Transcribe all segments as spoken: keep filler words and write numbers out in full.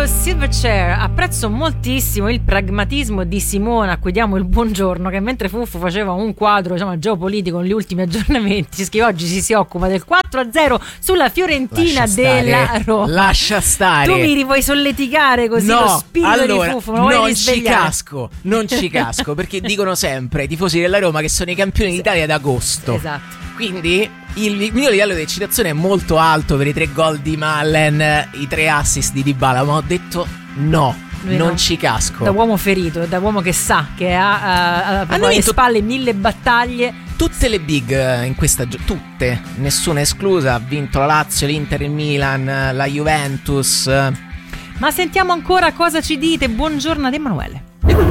questo Silverchair. Apprezzo moltissimo il pragmatismo di Simona, a cui diamo il buongiorno, che mentre Fuffo faceva un quadro, diciamo, geopolitico con gli ultimi aggiornamenti, che oggi si, si occupa del quattro a zero sulla Fiorentina lascia della stare, Roma. Lascia stare. Tu mi vuoi solleticare così no, lo spirito allora, di Fuffo? Non, non ci casco, non ci casco, perché dicono sempre i tifosi della Roma che sono i campioni d'Italia d'agosto. Esatto. Quindi il mio livello di eccitazione è molto alto per i tre gol di Malen, i tre assist di Dybala, ma ho detto no, Vero. non ci casco. Da uomo ferito, da uomo che sa che ha, ha, ha alle vinto spalle mille battaglie. Tutte le big in questa gio- tutte, nessuna esclusa. Ha vinto la Lazio, l'Inter, il Milan, la Juventus. Ma sentiamo ancora cosa ci dite. Buongiorno ad Emanuele.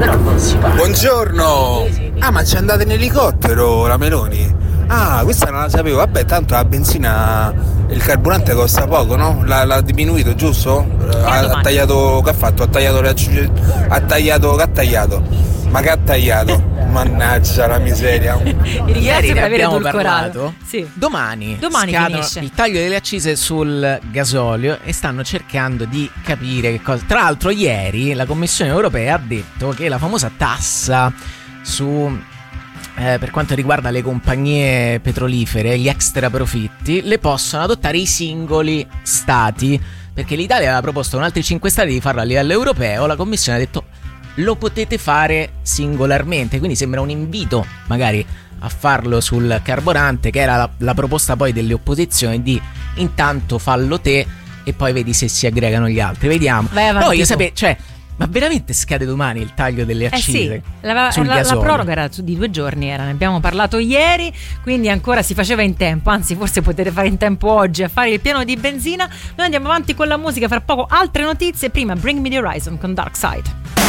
Buongiorno. Ah, ma ci andate in elicottero la Meloni? Ah, questa non la sapevo. Vabbè, tanto la benzina, il carburante costa poco, no? L'ha, l'ha diminuito, giusto? Ha, ha tagliato, che ha fatto? Ha tagliato le acciughe, ha tagliato, che ha tagliato? Ma che ha tagliato? Mannaggia la miseria. Ringrazio per aver abbiamo edulcorato. parlato. Sì. Domani, Domani scadono finisce il taglio delle accise sul gasolio e stanno cercando di capire che cosa. Tra l'altro ieri la Commissione europea ha detto che la famosa tassa su eh, per quanto riguarda le compagnie petrolifere, gli extra profitti, le possono adottare i singoli stati, perché l'Italia aveva proposto con altri cinque stati di farlo a livello europeo. La Commissione ha detto lo potete fare singolarmente, quindi sembra un invito magari a farlo sul carburante, che era la, la proposta poi delle opposizioni di intanto fallo te e poi vedi se si aggregano gli altri. Vediamo. Poi io sapevo, cioè, ma veramente scade domani il taglio delle accise? Eh sì, la, sul la, la proroga era di due giorni, era, ne abbiamo parlato ieri, quindi ancora si faceva in tempo, anzi forse potete fare in tempo oggi a fare il pieno di benzina. Noi andiamo avanti con la musica, fra poco altre notizie, prima Bring Me The Horizon con Dark Side.